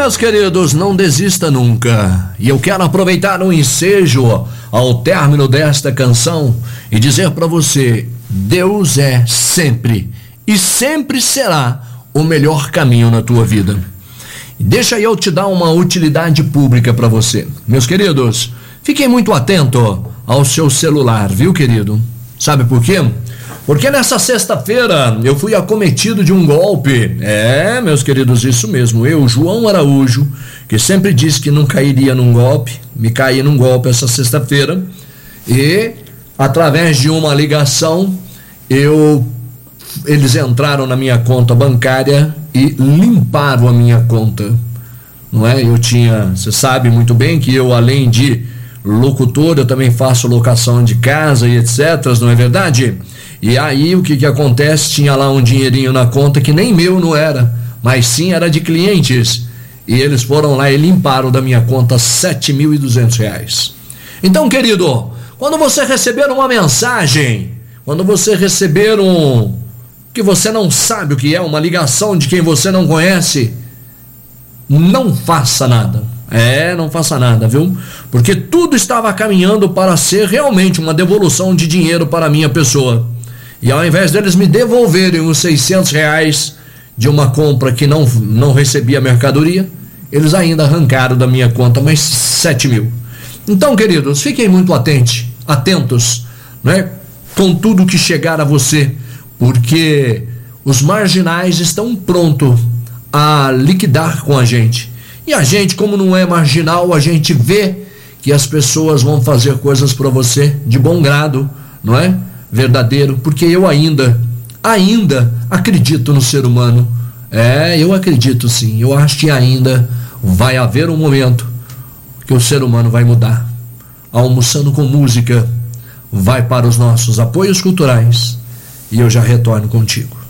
meus queridos, não desista nunca. E eu quero aproveitar o ensejo ao término desta canção e dizer para você: Deus é sempre e sempre será o melhor caminho na tua vida. Deixa eu te dar uma utilidade pública para você. Meus queridos, fiquem muito atentos ao seu celular, viu, querido? Sabe por quê? Porque nessa sexta-feira eu fui acometido de um golpe. Meus queridos, isso mesmo. Eu, João Araújo, que sempre disse que não cairia num golpe, me caí num golpe essa sexta-feira. E, através de uma ligação, eles entraram na minha conta bancária e limparam a minha conta. Não é? Você sabe muito bem que eu, além de locutor, eu também faço locação de casa e etc, não é verdade? E aí o que acontece? Tinha lá um dinheirinho na conta que nem meu não era, mas sim era de clientes. E eles foram lá e limparam da minha conta R$7.200. Então, querido, quando você receber uma mensagem, quando você receber que você não sabe o que é, uma ligação de quem você não conhece, não faça nada. Não faça nada, viu? Porque tudo estava caminhando para ser realmente uma devolução de dinheiro para a minha pessoa. E ao invés deles me devolverem os R$600 de uma compra que não recebia mercadoria, eles ainda arrancaram da minha conta mais 7 mil. Então, queridos, fiquem muito atentos, né, com tudo que chegar a você, porque os marginais estão prontos a liquidar com a gente. E a gente, como não é marginal, a gente vê que as pessoas vão fazer coisas para você de bom grado, não é? Verdadeiro, porque eu ainda acredito no ser humano. Eu acredito sim. Eu acho que ainda vai haver um momento que o ser humano vai mudar. Almoçando com música vai para os nossos apoios culturais e eu já retorno contigo.